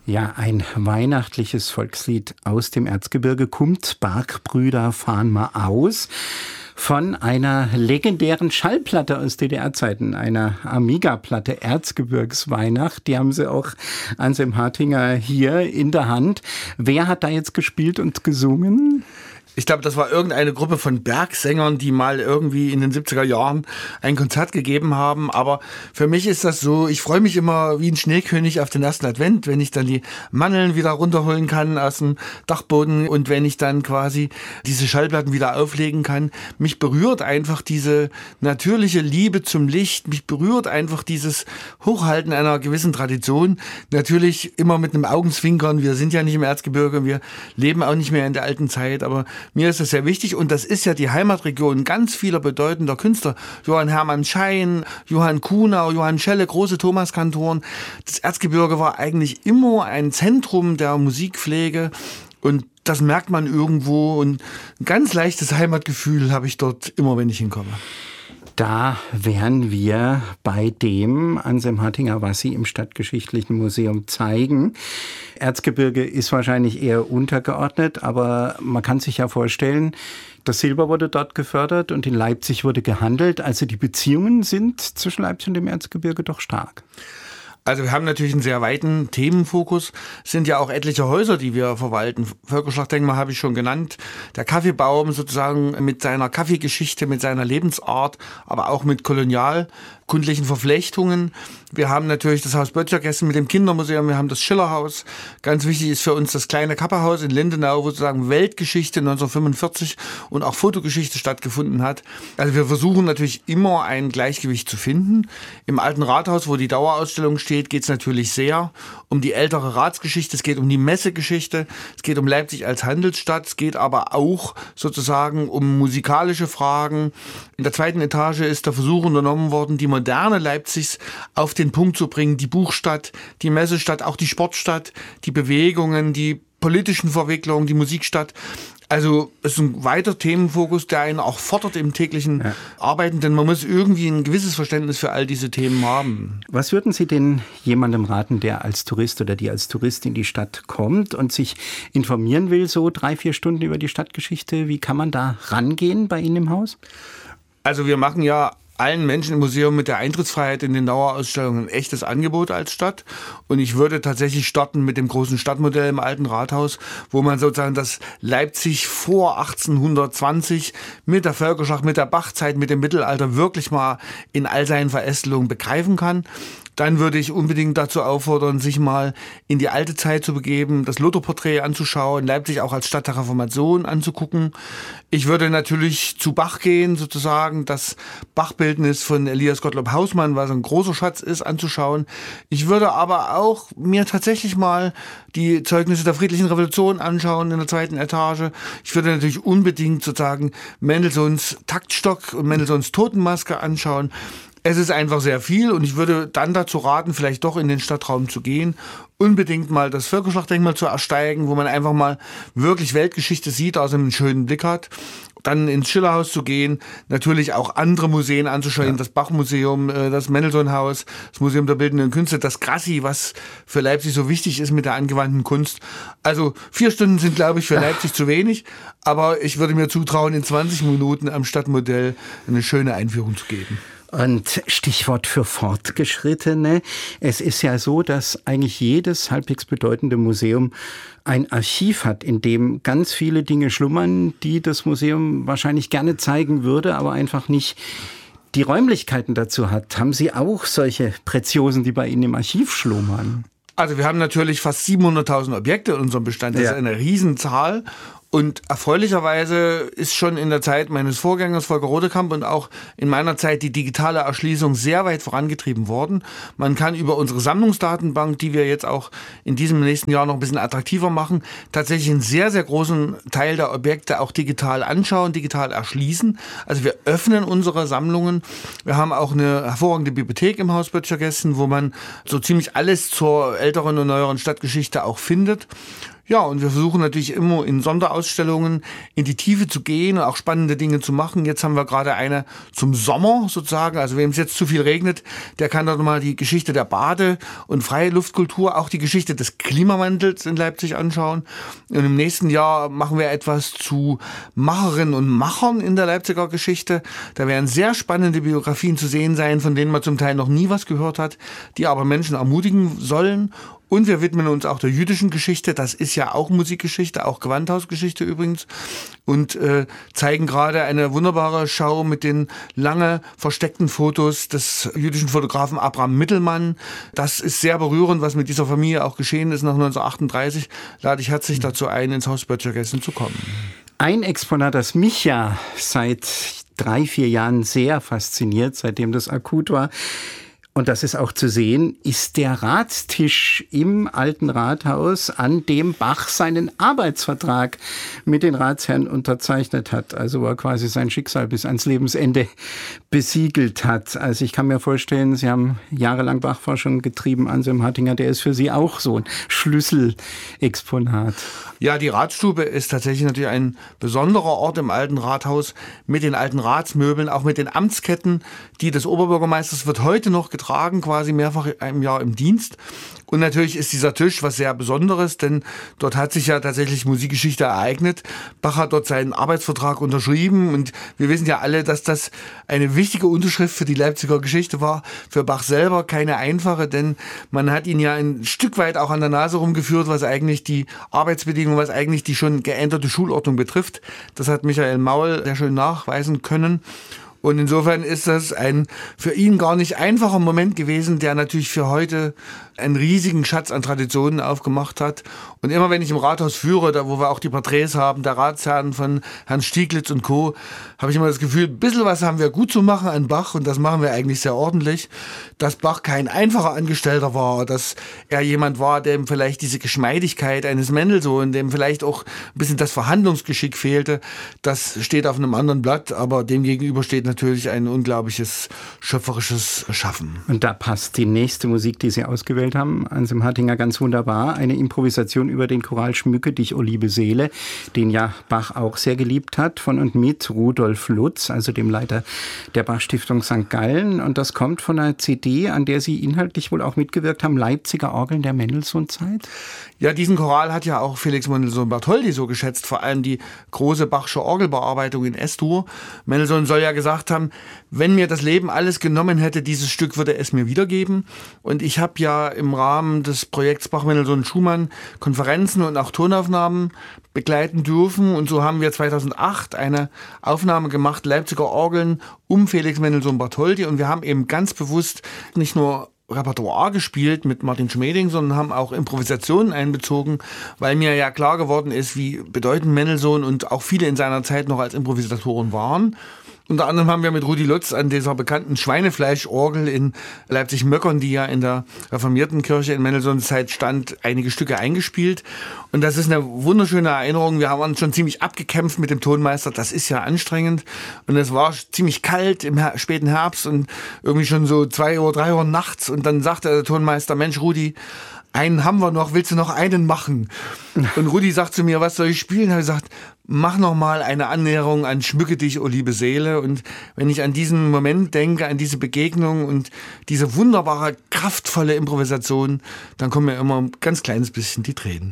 Ja, ein weihnachtliches Volkslied aus dem Erzgebirge kommt. Barkbrüder fahren mal aus. Von einer legendären Schallplatte aus DDR-Zeiten, einer Amiga-Platte, Erzgebirgsweihnacht. Die haben sie auch Anselm Hartinger hier in der Hand. Wer hat da jetzt gespielt und gesungen? Ich glaube, das war irgendeine Gruppe von Bergsängern, die mal irgendwie in den 70er Jahren ein Konzert gegeben haben. Aber für mich ist das so, ich freue mich immer wie ein Schneekönig auf den ersten Advent, wenn ich dann die Mandeln wieder runterholen kann aus dem Dachboden und wenn ich dann quasi diese Schallplatten wieder auflegen kann. Mich berührt einfach diese natürliche Liebe zum Licht. Mich berührt einfach dieses Hochhalten einer gewissen Tradition. Natürlich immer mit einem Augenzwinkern. Wir sind ja nicht im Erzgebirge, wir leben auch nicht mehr in der alten Zeit, aber mir ist das sehr wichtig und das ist ja die Heimatregion ganz vieler bedeutender Künstler. Johann Hermann Schein, Johann Kuhnau, Johann Schelle, große Thomaskantoren. Das Erzgebirge war eigentlich immer ein Zentrum der Musikpflege und das merkt man irgendwo und ein ganz leichtes Heimatgefühl habe ich dort immer, wenn ich hinkomme. Da wären wir bei dem, Anselm Hartinger, was Sie im Stadtgeschichtlichen Museum zeigen. Erzgebirge ist wahrscheinlich eher untergeordnet, aber man kann sich ja vorstellen, das Silber wurde dort gefördert und in Leipzig wurde gehandelt. Also die Beziehungen sind zwischen Leipzig und dem Erzgebirge doch stark. Also wir haben natürlich einen sehr weiten Themenfokus. Es sind ja auch etliche Häuser, die wir verwalten. Völkerschlachtdenkmal habe ich schon genannt. Der Kaffeebaum sozusagen mit seiner Kaffeegeschichte, mit seiner Lebensart, aber auch mit kolonialkundlichen Verflechtungen. Wir haben natürlich das Haus Böttchergessen mit dem Kindermuseum, wir haben das Schillerhaus. Ganz wichtig ist für uns das kleine Kapperhaus in Lindenau, wo sozusagen Weltgeschichte 1945 und auch Fotogeschichte stattgefunden hat. Also wir versuchen natürlich immer ein Gleichgewicht zu finden. Im alten Rathaus, wo die Dauerausstellung steht, geht es natürlich sehr um die ältere Ratsgeschichte, es geht um die Messegeschichte, es geht um Leipzig als Handelsstadt, es geht aber auch sozusagen um musikalische Fragen. In der zweiten Etage ist der Versuch unternommen worden, die Moderne Leipzigs auf den Punkt zu bringen, die Buchstadt, die Messestadt, auch die Sportstadt, die Bewegungen, die politischen Verwicklungen, die Musikstadt. Also es ist ein weiter Themenfokus, der einen auch fordert im täglichen Arbeiten, denn man muss irgendwie ein gewisses Verständnis für all diese Themen haben. Was würden Sie denn jemandem raten, der als Tourist oder die als Tourist in die Stadt kommt und sich informieren will, so 3-4 Stunden über die Stadtgeschichte? Wie kann man da rangehen bei Ihnen im Haus? Also wir machen ja allen Menschen im Museum mit der Eintrittsfreiheit in den Dauerausstellungen ein echtes Angebot als Stadt. Und ich würde tatsächlich starten mit dem großen Stadtmodell im Alten Rathaus, wo man sozusagen das Leipzig vor 1820 mit der Völkerschlacht, mit der Bachzeit, mit dem Mittelalter wirklich mal in all seinen Verästelungen begreifen kann. Dann würde ich unbedingt dazu auffordern, sich mal in die alte Zeit zu begeben, das Luther-Porträt anzuschauen, Leipzig auch als Stadt der Reformation anzugucken. Ich würde natürlich zu Bach gehen, sozusagen, das Bachbildnis von Elias Gottlob Hausmann, was ein großer Schatz ist, anzuschauen. Ich würde aber auch mir tatsächlich mal die Zeugnisse der Friedlichen Revolution anschauen in der zweiten Etage. Ich würde natürlich unbedingt sozusagen Mendelssohns Taktstock und Mendelssohns Totenmaske anschauen. Es ist einfach sehr viel und ich würde dann dazu raten, vielleicht doch in den Stadtraum zu gehen, unbedingt mal das Völkerschlachtdenkmal zu ersteigen, wo man einfach mal wirklich Weltgeschichte sieht, also einen schönen Blick hat. Dann ins Schillerhaus zu gehen, natürlich auch andere Museen anzuschauen, das Bachmuseum, das Mendelssohn-Haus, das Museum der Bildenden Künste, das Grassi, was für Leipzig so wichtig ist mit der angewandten Kunst. Also 4 Stunden sind, glaube ich, für Leipzig zu wenig, aber ich würde mir zutrauen, in 20 Minuten am Stadtmodell eine schöne Einführung zu geben. Und Stichwort für Fortgeschrittene. Es ist ja so, dass eigentlich jedes halbwegs bedeutende Museum ein Archiv hat, in dem ganz viele Dinge schlummern, die das Museum wahrscheinlich gerne zeigen würde, aber einfach nicht die Räumlichkeiten dazu hat. Haben Sie auch solche Preziosen, die bei Ihnen im Archiv schlummern? Also wir haben natürlich fast 700.000 Objekte in unserem Bestand. Das ist eine Riesenzahl. Und erfreulicherweise ist schon in der Zeit meines Vorgängers Volker Rodekamp und auch in meiner Zeit die digitale Erschließung sehr weit vorangetrieben worden. Man kann über unsere Sammlungsdatenbank, die wir jetzt auch in diesem nächsten Jahr noch ein bisschen attraktiver machen, tatsächlich einen sehr, sehr großen Teil der Objekte auch digital anschauen, digital erschließen. Also wir öffnen unsere Sammlungen. Wir haben auch eine hervorragende Bibliothek im Haus Böttchergessen, wo man so ziemlich alles zur älteren und neueren Stadtgeschichte auch findet. Ja, und wir versuchen natürlich immer in Sonderausstellungen in die Tiefe zu gehen und auch spannende Dinge zu machen. Jetzt haben wir gerade eine zum Sommer sozusagen. Also wem es jetzt zu viel regnet, der kann dort mal die Geschichte der Bade- und Freiluftkultur, auch die Geschichte des Klimawandels in Leipzig anschauen. Und im nächsten Jahr machen wir etwas zu Macherinnen und Machern in der Leipziger Geschichte. Da werden sehr spannende Biografien zu sehen sein, von denen man zum Teil noch nie was gehört hat, die aber Menschen ermutigen sollen. Und wir widmen uns auch der jüdischen Geschichte. Das ist ja auch Musikgeschichte, auch Gewandhausgeschichte übrigens. Und zeigen gerade eine wunderbare Schau mit den lange versteckten Fotos des jüdischen Fotografen Abraham Mittelmann. Das ist sehr berührend, was mit dieser Familie auch geschehen ist nach 1938. Lade ich herzlich dazu ein, ins Haus Böttcher-Gessen zu kommen. Ein Exponat, das mich ja seit 3-4 Jahren sehr fasziniert, seitdem das akut war, und das ist auch zu sehen, ist der Ratstisch im Alten Rathaus, an dem Bach seinen Arbeitsvertrag mit den Ratsherren unterzeichnet hat. Also wo er quasi sein Schicksal bis ans Lebensende besiegelt hat. Also ich kann mir vorstellen, Sie haben jahrelang Bachforschung getrieben, Anselm Hartinger, der ist für Sie auch so ein Schlüsselexponat. Ja, die Ratsstube ist tatsächlich natürlich ein besonderer Ort im Alten Rathaus mit den alten Ratsmöbeln, auch mit den Amtsketten, die des Oberbürgermeisters wird heute noch getragen, quasi mehrfach im Jahr im Dienst. Und natürlich ist dieser Tisch was sehr Besonderes, denn dort hat sich ja tatsächlich Musikgeschichte ereignet. Bach hat dort seinen Arbeitsvertrag unterschrieben und wir wissen ja alle, dass das eine wichtige Unterschrift für die Leipziger Geschichte war. Für Bach selber keine einfache, denn man hat ihn ja ein Stück weit auch an der Nase rumgeführt, was eigentlich die Arbeitsbedingungen, was eigentlich die schon geänderte Schulordnung betrifft. Das hat Michael Maul sehr schön nachweisen können. Und insofern ist das ein für ihn gar nicht einfacher Moment gewesen, der natürlich für heute einen riesigen Schatz an Traditionen aufgemacht hat. Und immer wenn ich im Rathaus führe, da wo wir auch die Porträts haben, der Ratsherren von Herrn Stieglitz und Co., habe ich immer das Gefühl, ein bisschen was haben wir gut zu machen an Bach und das machen wir eigentlich sehr ordentlich. Dass Bach kein einfacher Angestellter war, dass er jemand war, dem vielleicht diese Geschmeidigkeit eines Mendelssohn, dem vielleicht auch ein bisschen das Verhandlungsgeschick fehlte, das steht auf einem anderen Blatt, aber dem gegenüber steht natürlich ein unglaubliches schöpferisches Schaffen. Und da passt die nächste Musik, die Sie ausgewählt haben, Anselm Hartinger, ganz wunderbar. Eine Improvisation über den Choral Schmücke dich, o liebe Seele, den ja Bach auch sehr geliebt hat, von und mit Rudolf Lutz, also dem Leiter der Bach-Stiftung St. Gallen. Und das kommt von einer CD, an der Sie inhaltlich wohl auch mitgewirkt haben, Leipziger Orgeln der Mendelssohn-Zeit. Ja, diesen Choral hat ja auch Felix Mendelssohn-Bartholdy so geschätzt, vor allem die große Bachsche Orgelbearbeitung in S-Dur. Mendelssohn soll ja gesagt haben, wenn mir das Leben alles genommen hätte, dieses Stück würde es mir wiedergeben. Und ich habe ja im Rahmen des Projekts Bach-Mendelssohn-Schumann Konferenzen und auch Tonaufnahmen begleiten dürfen. Und so haben wir 2008 eine Aufnahme gemacht, Leipziger Orgeln um Felix Mendelssohn-Bartholdy. Und wir haben eben ganz bewusst nicht nur Repertoire gespielt mit Martin Schmeding, sondern haben auch Improvisationen einbezogen, weil mir ja klar geworden ist, wie bedeutend Mendelssohn und auch viele in seiner Zeit noch als Improvisatoren waren. Unter anderem haben wir mit Rudi Lutz an dieser bekannten Schweinefleischorgel in Leipzig-Möckern, die ja in der reformierten Kirche in Mendelssohns Zeit stand, einige Stücke eingespielt. Und das ist eine wunderschöne Erinnerung. Wir haben uns schon ziemlich abgekämpft mit dem Tonmeister. Das ist ja anstrengend. Und es war ziemlich kalt im späten Herbst und irgendwie schon so 2 Uhr, 3 Uhr nachts. Und dann sagte der Tonmeister, Mensch Rudi, einen haben wir noch, willst du noch einen machen? Und Rudi sagt zu mir, was soll ich spielen? Er hat gesagt, mach noch mal eine Annäherung an Schmücke dich, o liebe Seele. Und wenn ich an diesen Moment denke, an diese Begegnung und diese wunderbare, kraftvolle Improvisation, dann kommen mir immer ein ganz kleines bisschen die Tränen.